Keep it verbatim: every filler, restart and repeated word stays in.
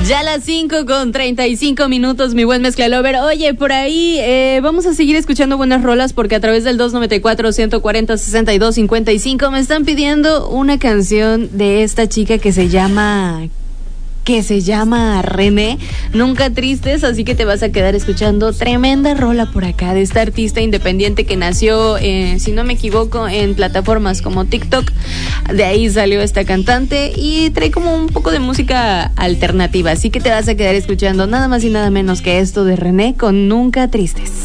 Ya a las cinco con treinta y cinco minutos, mi buen Mezcla Lover. Oye, por ahí eh, vamos a seguir escuchando buenas rolas porque a través del dos noventa y cuatro, ciento cuarenta, sesenta y dos cincuenta y cinco me están pidiendo una canción de esta chica que se llama... que se llama René, Nunca Tristes, así que te vas a quedar escuchando tremenda rola por acá de esta artista independiente que nació, eh, si no me equivoco, en plataformas como TikTok. De ahí salió esta cantante y trae como un poco de música alternativa, así que te vas a quedar escuchando nada más y nada menos que esto de René con Nunca Tristes.